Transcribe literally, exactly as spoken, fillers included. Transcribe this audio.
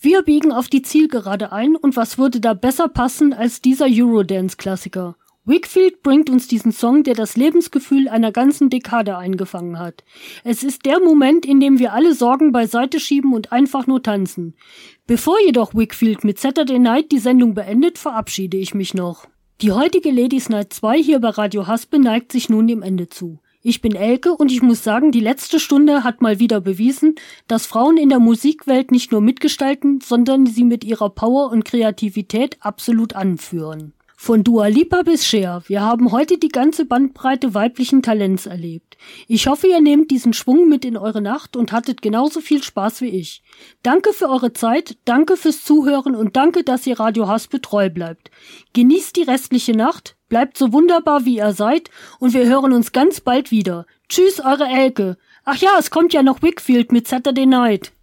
Wir biegen auf die Zielgerade ein und was würde da besser passen als dieser Eurodance-Klassiker? Whigfield bringt uns diesen Song, der das Lebensgefühl einer ganzen Dekade eingefangen hat. Es ist der Moment, in dem wir alle Sorgen beiseite schieben und einfach nur tanzen. Bevor jedoch Whigfield mit Saturday Night die Sendung beendet, verabschiede ich mich noch. Die heutige Ladies Night zwei hier bei Radio Haspe neigt sich nun dem Ende zu. Ich bin Elke und ich muss sagen, die letzte Stunde hat mal wieder bewiesen, dass Frauen in der Musikwelt nicht nur mitgestalten, sondern sie mit ihrer Power und Kreativität absolut anführen. Von Dua Lipa bis Cher, wir haben heute die ganze Bandbreite weiblichen Talents erlebt. Ich hoffe, ihr nehmt diesen Schwung mit in eure Nacht und hattet genauso viel Spaß wie ich. Danke für eure Zeit, danke fürs Zuhören und danke, dass ihr Radio Haspe treu bleibt. Genießt die restliche Nacht, bleibt so wunderbar, wie ihr seid und wir hören uns ganz bald wieder. Tschüss, eure Elke. Ach ja, es kommt ja noch Whigfield mit Saturday Night.